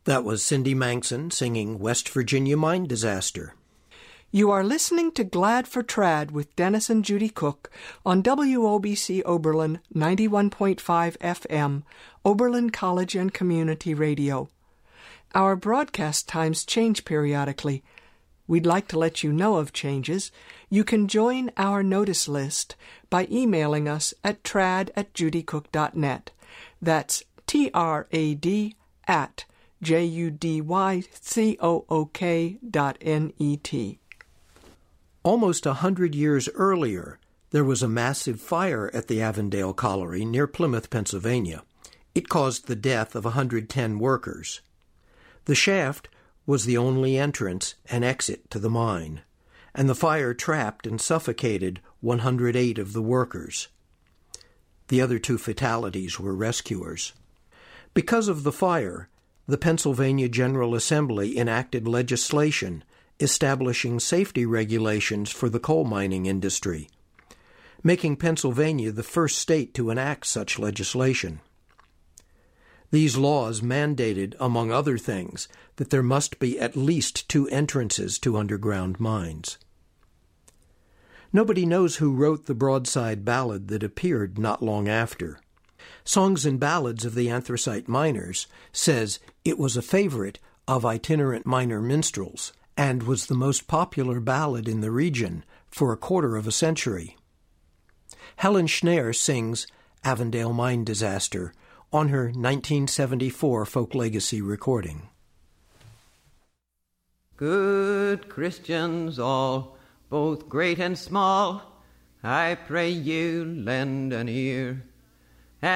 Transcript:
That was Cindy Manxon singing West Virginia Mine Disaster. You are listening to Glad for Trad with Dennis and Judy Cook on WOBC Oberlin 91.5 FM, Oberlin College and Community Radio. Our broadcast times change periodically. We'd like to let you know of changes. You can join our notice list by emailing us at trad@judycook.net. That's trad@judycook.net. Almost 100 years earlier, there was a massive fire at the Avondale Colliery near Plymouth, Pennsylvania. It caused the death of 110 workers. The shaft was the only entrance and exit to the mine, and the fire trapped and suffocated 108 of the workers. The other 2 fatalities were rescuers. Because of the fire, the Pennsylvania General Assembly enacted legislation establishing safety regulations for the coal mining industry, making Pennsylvania the first state to enact such legislation. These laws mandated, among other things, that there must be at least 2 entrances to underground mines. Nobody knows who wrote the broadside ballad that appeared not long after. Songs and Ballads of the Anthracite Miners says it was a favorite of itinerant miner minstrels and was the most popular ballad in the region for a quarter of a century. Helen Schneer sings Avondale Mine Disaster on her 1974 Folk Legacy recording. Good Christians all, both great and small, I pray you lend an ear.